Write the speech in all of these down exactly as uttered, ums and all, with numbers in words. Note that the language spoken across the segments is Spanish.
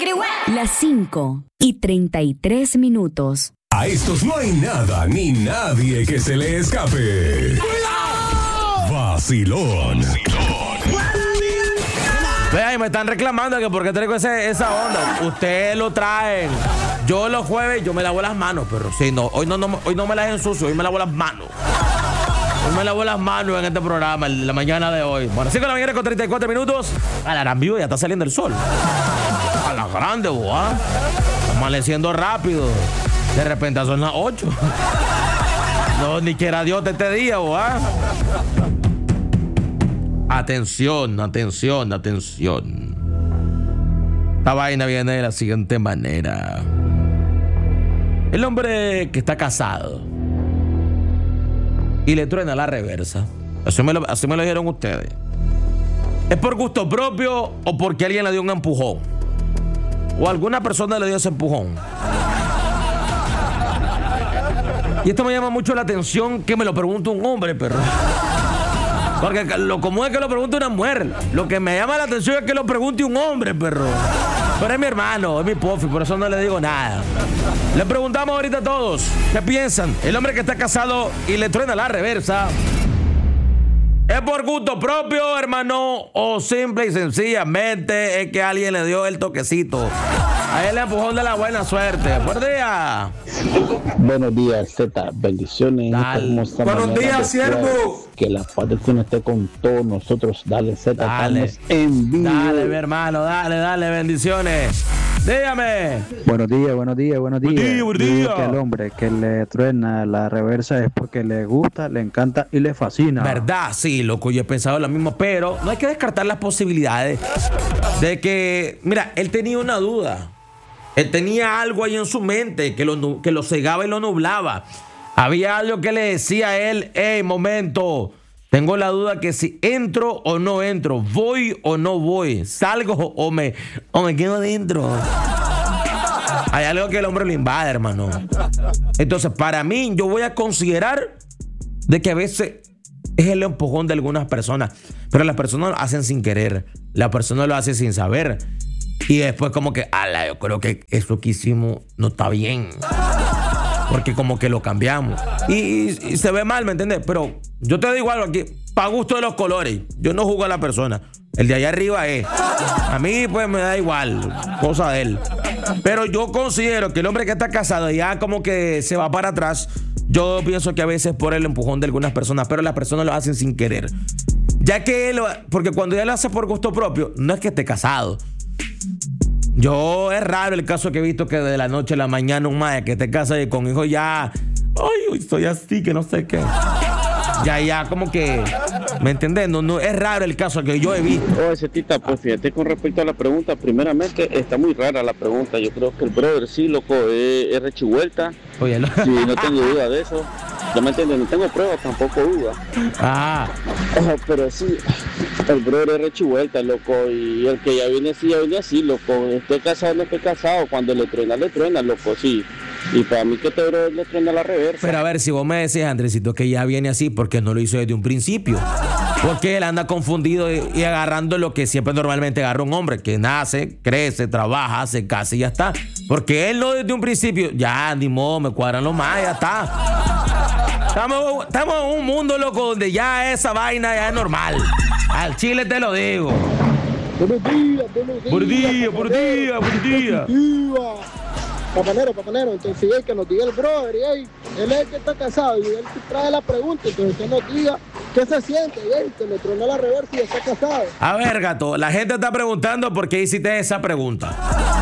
Las cinco y treinta y tres minutos. A estos no hay nada ni nadie que se le escape. Vacilón. Vean, me están reclamando que porque traigo ese, esa onda. Ustedes lo traen. Yo los jueves, yo me lavo las manos, pero sí, no, hoy no, no, hoy no me las ensucio, hoy me lavo las manos. Hoy me lavo las manos en este programa, en la mañana de hoy. Bueno, cinco de la mañana con treinta y cuatro minutos. Alarambío, ya está saliendo el sol. A la grande, boa. Amaneciendo rápido. De repente son las ocho. No, ni quiera Dios de este día, boa. Atención, atención, atención. Esta vaina viene de la siguiente manera. El hombre que está casado y le truena la reversa, así me lo, así me lo dijeron ustedes, ¿es por gusto propio o porque alguien le dio un empujón? O alguna persona le dio ese empujón. Y esto me llama mucho la atención que me lo pregunte un hombre, perro. Porque lo común es que lo pregunte una mujer. Lo que me llama la atención es que lo pregunte un hombre, perro. Pero es mi hermano, es mi pofi, por eso no le digo nada. Le preguntamos ahorita a todos, ¿qué piensan? El hombre que está casado y le truena la reversa, ¿es por gusto propio, hermano? ¿O simple y sencillamente es que alguien le dio el toquecito? A él le empujón de la buena suerte. Buen día. Buenos días, Z. Bendiciones. Buenos días, siervo. Que la paz del Señor esté con todos nosotros. Dale, Z. Dale. Estamos en vivo. Dale, mi hermano. Dale, dale. Bendiciones. Dígame. Buenos días, buenos días, buenos días. Buen día, buen día. Digo que el hombre que le truena la reversa es porque le gusta, le encanta y le fascina. ¿Verdad? Sí, loco. Yo he pensado lo mismo, pero no hay que descartar las posibilidades de que, mira, él tenía una duda. Él tenía algo ahí en su mente que lo, que lo cegaba y lo nublaba. Había algo que le decía a él, hey, momento, tengo la duda que si entro o no entro, voy o no voy, salgo o me, o me quedo dentro. Hay algo que el hombre lo invade, hermano. Entonces, para mí, yo voy a considerar de que a veces es el empujón de algunas personas, pero las personas lo hacen sin querer, la persona lo hace sin saber. Y después como que, ala, yo creo que eso que hicimos no está bien. Porque como que lo cambiamos. Y, y, y se ve mal, ¿me entiendes? Pero yo te digo algo aquí, para gusto de los colores. Yo no juzgo a la persona. El de allá arriba es. A mí pues me da igual, cosa de él. Pero yo considero que el hombre que está casado ya como que se va para atrás. Yo pienso que a veces por el empujón de algunas personas, pero las personas lo hacen sin querer. Ya que él, porque cuando ya lo hace por gusto propio, no es que esté casado. Yo, es raro el caso que he visto que de la noche a la mañana un mae que te casa y con hijos ya, ay, estoy así, que no sé qué. Ya, ya, como que, ¿me entiendes? No, no, es raro el caso que yo he visto. Oye, Cetita, pues fíjate con respecto a la pregunta, primeramente está muy rara la pregunta. Yo creo que el brother sí, loco, es, es rechivuelta. Oye, no. Sí, no tengo duda de eso. ¿Ya me entiendes? No tengo pruebas, tampoco duda. Ah. Oh, pero sí, el brother es rechivuelta, loco, y el que ya viene así, ya viene así, loco. Esté casado, no esté casado, cuando le truena, le truena, loco, sí. Y para mí que este brother le truena la reversa. Pero a ver, si vos me decís, Andresito, que ya viene así, ¿por qué no lo hizo desde un principio? Porque él anda confundido y, y agarrando lo que siempre normalmente agarra un hombre, que nace, crece, trabaja, se casa y ya está. Porque él no desde un principio, ya, ni modo, me cuadran los más, ya está. Estamos, estamos en un mundo, loco, donde ya esa vaina ya es normal. Al chile te lo digo. Buenos días, buenos días. Buenos días, buenos días, buenos días. Papanero, papanero, entonces es que nos diga el brother, y hey, él es el que está casado y él trae la pregunta, entonces que nos diga qué se siente, y hey, que le tronó la reversa y está casado. A ver, gato, la gente está preguntando por qué hiciste esa pregunta.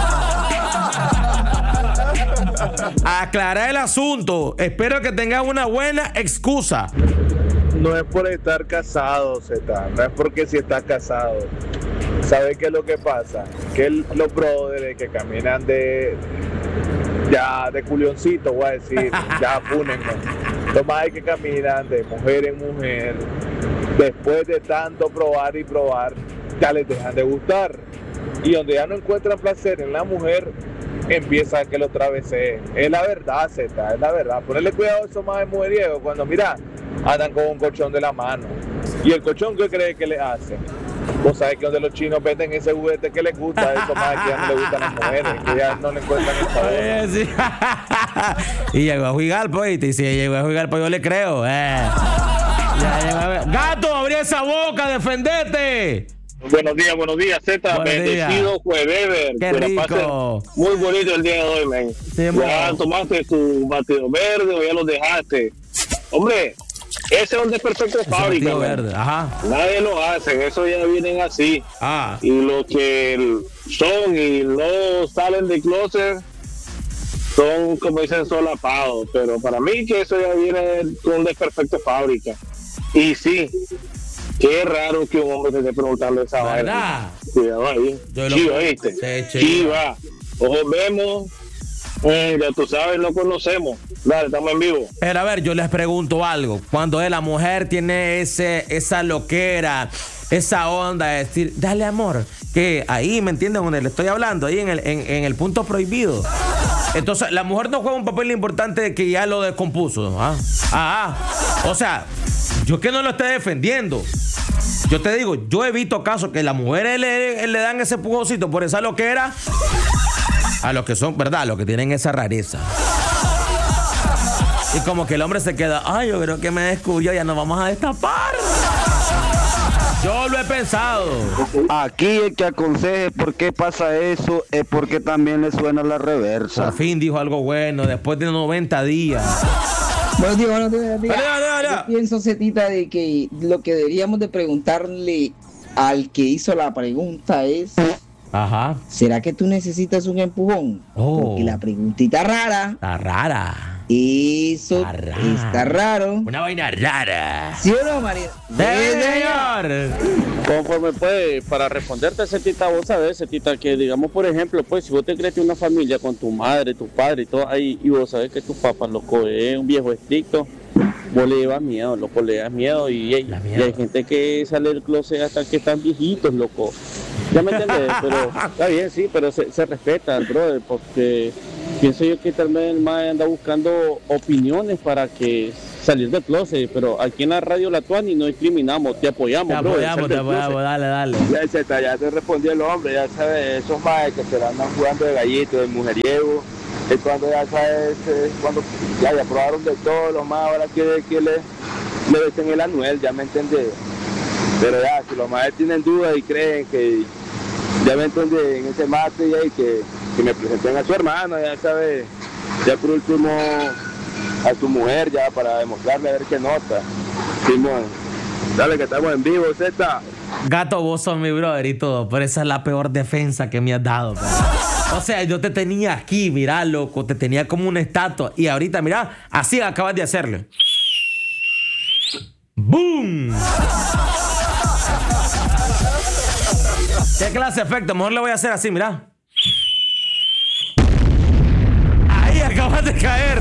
Aclara el asunto. Espero que tengas una buena excusa. No es por estar casado, Zeta. No es porque si estás casado. ¿Sabes qué es lo que pasa? Que el, los brothers que caminan de ya de culioncito, voy a decir, ya fúnenme. Los más que caminan de mujer en mujer, después de tanto probar y probar, ya les dejan de gustar. Y donde ya no encuentran placer en la mujer, empieza a que lo traveseen. Es la verdad, Zeta, es la verdad. Ponerle cuidado a esos más mujeriegos cuando, mira, andan con un colchón de la mano. ¿Y el colchón qué cree que le hace? Vos sabés que donde los chinos venden ese juguete que les gusta, eso más que ya no le gustan las mujeres, que ya no le encuentran el sabor. Eh, sí. Y llegó a Juigalpo, y si llegó a Juigalpo yo le creo. Eh. Ya llegó a... Gato, abrí esa boca, defendete. Buenos días, buenos días, Z. Bendecido jueves. Qué rico. Muy bonito el día de hoy, man. Sí, ya tomaste tu batido verde o ya lo dejaste. Hombre, ese es un desperfecto de fábrica. Verde. Ajá. Nadie lo hace, eso ya vienen así. Ah. Y los que son y no salen de closet son, como dicen, solapados. Pero para mí que eso ya viene con un desperfecto de fábrica. Y sí, qué raro que un hombre te esté preguntando esa vaina. Cuidado ahí. Chiva, ¿viste? Sí, Chiva. Ojos vemos. Eh, ya tú sabes, lo conocemos. Dale, estamos en vivo. Pero a ver, yo les pregunto algo. Cuando la mujer tiene ese, esa loquera, esa onda de decir, dale amor, que ahí, ¿me entienden? Donde le estoy hablando, ahí en el, en, en el punto prohibido. Entonces, la mujer no juega un papel importante de que ya lo descompuso. Ah, ah, ah. O sea, yo que no lo esté defendiendo. Yo te digo, yo he visto casos que las mujeres le, le dan ese pujoncito por esa loquera a los que son, ¿verdad? A los que tienen esa rareza. Y como que el hombre se queda, ay, yo creo que me descubrió, ya nos vamos a destapar. Yo lo he pensado. Aquí el que aconseje por qué pasa eso es porque también le suena la reversa. Por fin dijo algo bueno, después de noventa días. Buenos días, buenos días, buenos días. Dale, dale, dale. Yo pienso, Cetita, de que lo que deberíamos de preguntarle al que hizo la pregunta es... Ajá. ¿Será que tú necesitas un empujón? Oh. Porque la preguntita rara. Está rara. Eso está, rara. está raro. Una vaina rara. ¿Sí o no, María? ¡Sí, señor! Conforme pues, para responderte, Cetita, vos sabés, Cetita, que digamos, por ejemplo, pues, si vos te creaste una familia con tu madre, tu padre y todo ahí, y vos sabés que tu papá, loco, es un viejo estricto, vos le llevas miedo, loco, le das miedo, y, y, y hay gente que sale del closet hasta que están viejitos, loco. Ya me entendés, pero está bien, sí, pero se, se respeta al brother, porque pienso yo que tal vez el mae anda buscando opiniones para que salir del closet, pero aquí en la radio La Tuani no discriminamos, te apoyamos, te bro. Apoyamos, te apoyamos, dale, dale. Ya, Z, ya te respondió el hombre, ya sabes, esos maes que se la andan jugando de gallito, de mujeriego, es cuando ya sabes, es cuando ya, ya probaron de todo, los más ahora quiere que le, le besen el anuel, ya me entendés. Pero ya, si los maes tienen dudas y creen que, ya me entendés, en ese mate ya, y que, que me presenten a su hermano, ya sabes, ya por último a tu mujer ya para demostrarle a ver qué nota. Simón, dale que estamos en vivo, Z. Gato, vos sos mi brother y todo, pero esa es la peor defensa que me has dado, bro. O sea, yo te tenía aquí, mirá, loco, te tenía como una estatua y ahorita, mirá, así acabas de hacerlo. ¡Boom! ¿Qué clase de efecto? Mejor le voy a hacer así, mirá. Ahí acabas de caer.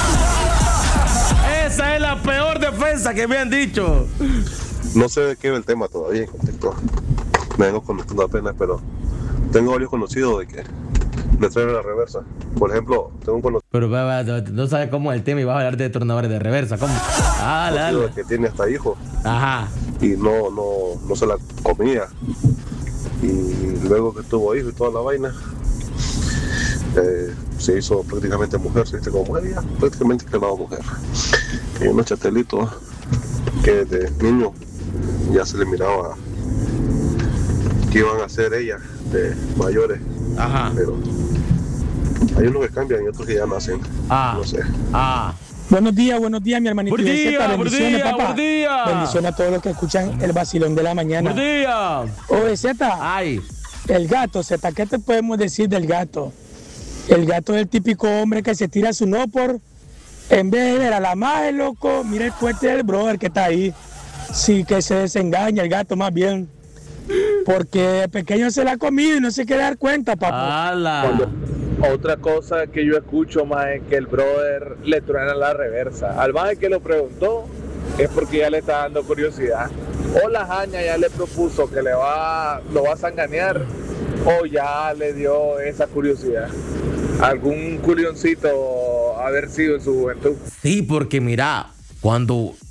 Esa es la peor defensa que me han dicho. No sé de qué va el tema todavía en contexto. Me vengo conectando apenas, pero tengo varios conocidos de que le traen la reversa. Por ejemplo, tengo un conocido. Pero no sabes cómo es el tema y vas a hablar de detonadores de reversa. ¿Cómo? Ah, dale. Que tiene hasta hijos. Ajá. Y no, no, no se la comía. Y luego que tuvo hijos y toda la vaina, eh, se hizo prácticamente mujer, se viste como mujer, ya prácticamente quedaba mujer. Y unos chatelitos que desde niño ya se le miraba que iban a ser ellas de mayores. Ajá. Pero hay unos que cambian y otros que ya nacen. Ah. No sé. Ah. Buenos días, buenos días, mi hermanito. Buen día, buen día, papá. buen día. Bendiciones a todos los que escuchan el vacilón de la mañana. Buen día. Oye, Z. Ay. El gato, Z, ¿qué te podemos decir del gato? El gato es el típico hombre que se tira su no por, en vez de ver a la madre, loco, mira el fuerte del brother que está ahí. Sí, que se desengaña el gato más bien. Porque de pequeño se la ha comido y no se quiere dar cuenta, papá. Cuando, otra cosa que yo escucho más es que el brother le truena la reversa. Al más que lo preguntó es porque ya le está dando curiosidad. O la jaña ya le propuso que le va, lo va a sanganear, o ya le dio esa curiosidad. Algún curioncito haber sido en su juventud. Sí, porque mira, cuando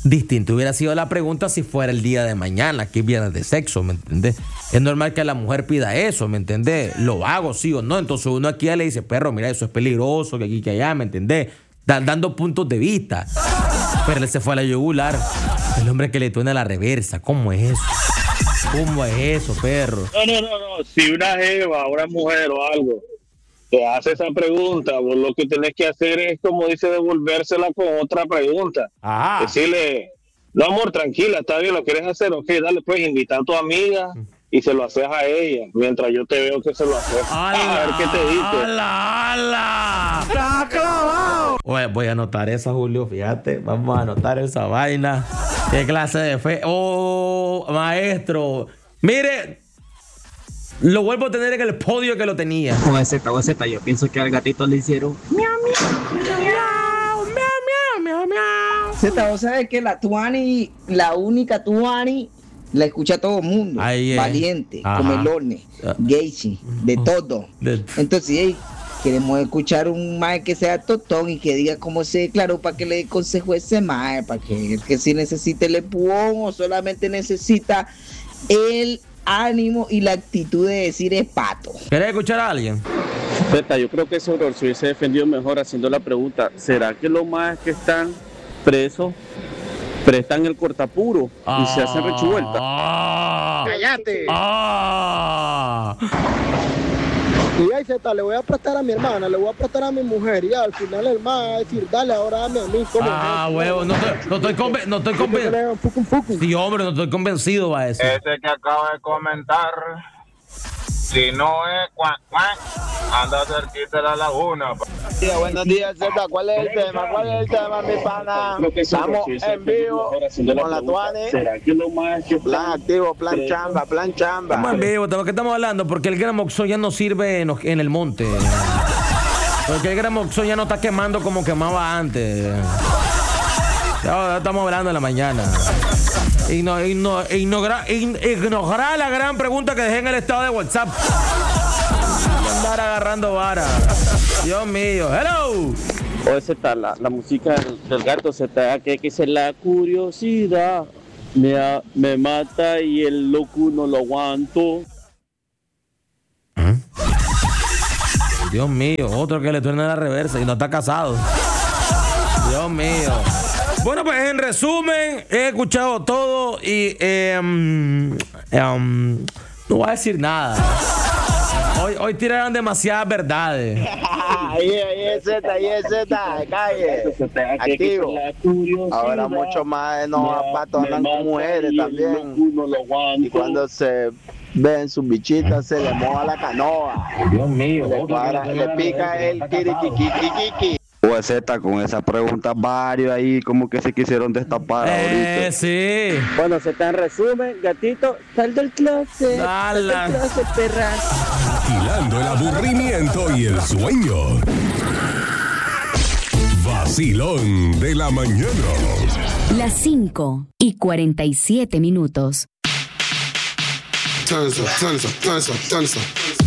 Distinto hubiera sido la pregunta si fuera el día de mañana, que es viernes de sexo, ¿me entendés? Es normal que la mujer pida eso, ¿me entendés? Lo hago, sí o no. Entonces uno aquí ya le dice, perro, mira, eso es peligroso, que aquí, que allá, ¿me entendés? Dan, dando puntos de vista. Pero él se fue a la yugular. El hombre que le truena la reversa, ¿cómo es eso? ¿Cómo es eso, perro? No, no, no, no. Si una jeva, una mujer o algo te hace esa pregunta, vos lo que tenés que hacer es, como dice, devolvérsela con otra pregunta. Ajá. Decirle, no, amor, tranquila, está bien, lo quieres hacer, ok, dale, pues, invita a tu amiga y se lo haces a ella, mientras yo te veo que se lo haces. A ver qué te dice. ¡Hala, hala! ¡Está clavado! Oye, voy a anotar esa, Julio, fíjate, vamos a anotar esa vaina. ¿Qué clase de fe? ¡Oh, maestro! Mire, lo vuelvo a tener en el podio que lo tenía. O Z, o Z, yo pienso que al gatito le hicieron miau, miau, miau, miau, miau, miau. Z, vos sabés que la Tuani, la única Tuani, la escucha todo el mundo. Ahí es. Valiente, Ajá. comelones, geishi, de todo. De- Entonces, hey, queremos escuchar un mae que sea totón y que diga cómo se declaró para que le dé consejo a ese mae, para que, que si necesita el empujón o solamente necesita el ánimo y la actitud de decir es pato. ¿Querés escuchar a alguien? Zeta, yo creo que ese horror se hubiese defendido mejor haciendo la pregunta, ¿será que los más que están presos prestan el cortapuro y se hacen rechuvuelta? Ah, ¡Cállate! ah. Y ahí Z, le voy a prestar a mi hermana, le voy a prestar a mi mujer y al final el más va a decir, dale, ahora dame a mí. ¿Cómo Ah, es? huevo, no estoy, no estoy, conven- no estoy convencido. Sí, hombre, no estoy convencido, va a decir. Ese que acaba de comentar, si no es cuac, cuac, anda cerquita de la laguna. pa. Días, buenos días, Z. ¿Cuál es el tema? ¿Cuál es el tema, mi pana? Estamos en vivo con la Tuane. Plan activo, plan chamba, plan chamba. Estamos en vivo, ¿de qué estamos hablando? Porque el Gramoxón ya no sirve en, en el monte. Porque el Gramoxón ya no está quemando como quemaba antes. Ya estamos hablando en la mañana. Igno- igno- ignora- ign- Ignorar la gran pregunta que dejé en el estado de WhatsApp. Andar agarrando vara. Dios mío. Hello. O ese tal, la, la música del, del gato se está que que es la curiosidad. Me, a- me mata y el loco no lo aguanto. Dios mío, otro que le truena la reversa y no está casado. Dios mío. Bueno, pues en resumen, he escuchado todo y eh, um, um, no voy a decir nada. Hoy, hoy tiraron demasiadas verdades. Ahí, ahí es Z, ahí es Z, calle. Activo. Ahora mucho más no patos andan con mujeres también. Y cuando se ven sus bichitas se le moja la canoa. Dios mío. Le, cuadra, le pica el kirikikikiiki. O Z, con esa pregunta varios ahí como que se quisieron destapar Eh, ahorita. sí. Bueno, se está en resumen, gatito, sal del closet. Sal del closet, perra. Alquilando el aburrimiento y el sueño. Vacilón de la mañana. Las cinco y cuarenta y siete minutos. Turn this up, turn this up, turn this up, turn this up.